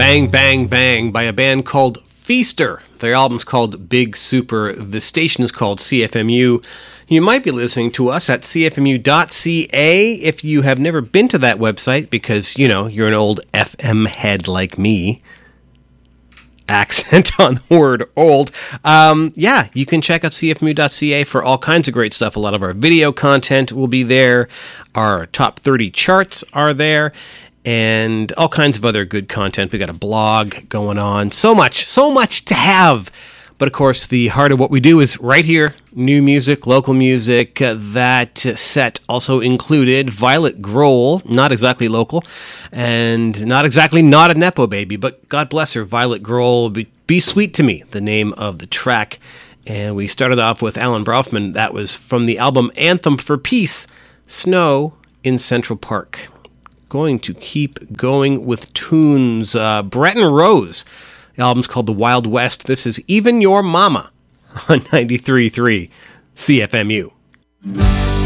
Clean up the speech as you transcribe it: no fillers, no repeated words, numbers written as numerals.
Bang Bang Bang by a band called Feaster. Their album's called Big Super. The station is called CFMU. You might be listening to us at cfmu.ca if you have never been to that website because, you know, you're an old FM head like me. Accent on the word old. Yeah, you can check out cfmu.ca for all kinds of great stuff. A lot of our video content will be there. Our top 30 charts are there. And all kinds of other good content. We got a blog going on. So much to have. But of course, the heart of what we do is right here. New music, local music. That set also included Violet Grohl, not exactly local, and not exactly not a Nepo baby, but God bless her, Violet Grohl, Be Sweet to Me, the name of the track. And we started off with Alan Brofman. That was from the album Anthem for Peace, Snow in Central Park. Going to keep going with tunes. Breton Rose. The album's called The Wild West. This is Even Your Mama on 93.3 CFMU.